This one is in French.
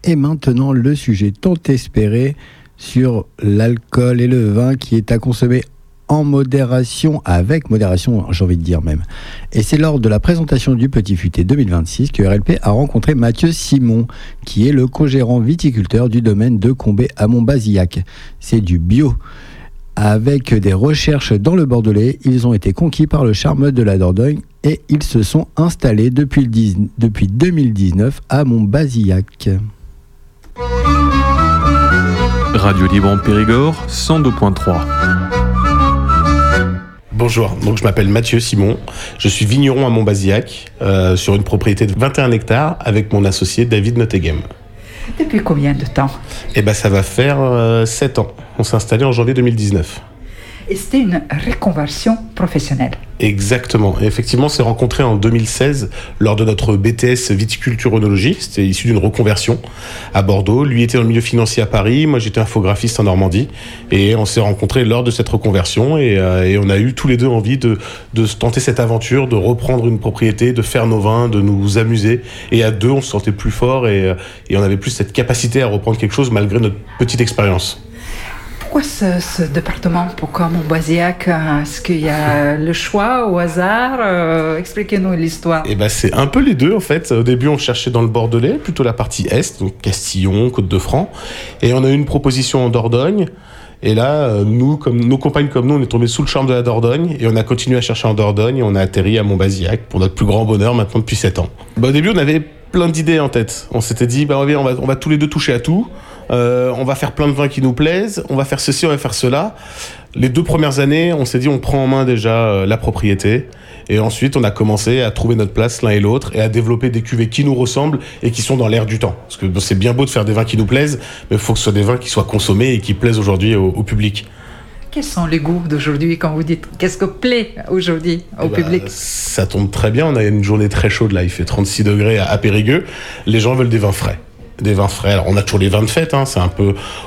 Et maintenant, le sujet tant espéré sur l'alcool et le vin qui est à consommer en modération, avec modération, j'ai envie de dire même. Et c'est lors de la présentation du Petit Futé 2026 que RLP a rencontré Mathieu Simon, qui est le co-gérant viticulteur du domaine de Combé à Montbazillac. C'est du bio. Avec des recherches dans le Bordelais, ils ont été conquis par le charme de la Dordogne et ils se sont installés depuis 2019 à Montbazillac. Radio Libre en Périgord, 102.3. Bonjour, donc je m'appelle Mathieu Simon, je suis vigneron à Montbazillac, sur une propriété de 21 hectares avec mon associé David Notteghem. Depuis combien de temps ? Eh ben ça va faire 7 ans, on s'est installé en janvier 2019. Et c'était une reconversion professionnelle. Exactement. Et effectivement, on s'est rencontrés en 2016 lors de notre BTS viticulture-œnologie. C'était issu d'une reconversion à Bordeaux. Lui était dans le milieu financier à Paris, moi j'étais infographiste en Normandie. Et on s'est rencontrés lors de cette reconversion et on a eu tous les deux envie de tenter cette aventure, de reprendre une propriété, de faire nos vins, de nous amuser. Et à deux, on se sentait plus fort et on avait plus cette capacité à reprendre quelque chose malgré notre petite expérience. Pourquoi ce département ? Pourquoi Montbazillac ? Est-ce qu'il y a le choix au hasard ? Expliquez-nous l'histoire. Eh ben, c'est un peu les deux en fait. Au début, on cherchait dans le Bordelais, plutôt la partie est, donc Castillon, Côte-de-France. Et on a eu une proposition en Dordogne. Et là, nous, comme nos compagnes comme nous, on est tombés sous le charme de la Dordogne. Et on a continué à chercher en Dordogne. Et on a atterri à Montbazillac pour notre plus grand bonheur maintenant depuis 7 ans. Au début, on avait plein d'idées en tête. On s'était dit, on va tous les deux toucher à tout. On va faire plein de vins qui nous plaisent, on va faire ceci, on va faire cela. Les 2 premières années, on s'est dit on prend en main déjà la propriété et ensuite on a commencé à trouver notre place l'un et l'autre et à développer des cuvées qui nous ressemblent et qui sont dans l'air du temps. Parce que c'est bien beau de faire des vins qui nous plaisent, mais il faut que ce soit des vins qui soient consommés et qui plaisent aujourd'hui au public. Quels sont les goûts d'aujourd'hui quand vous dites qu'est-ce que plaît aujourd'hui au public ? Ça tombe très bien, on a une journée très chaude là, il fait 36 degrés à Périgueux. Les gens veulent des vins frais. Des vins frais. Alors, on a toujours les vins de fête, c'est un peu